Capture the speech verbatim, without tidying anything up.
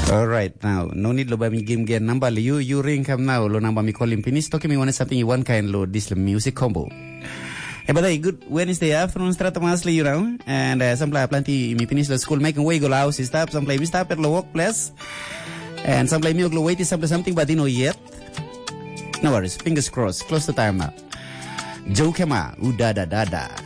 All right, now, no need lo ba mi game game number you you ring come now lo number mi calling pinis talking me want something you want kind lo this music combo. Hey, but hey, good Wednesday afternoon strata masli you know and uh, some play plenty mi pinis lo school making way go house stop some play mi stop at lo workplace and some play mi go wait some something but you know yet. No worries, fingers crossed, close to time now. Joe Kema, udada dada.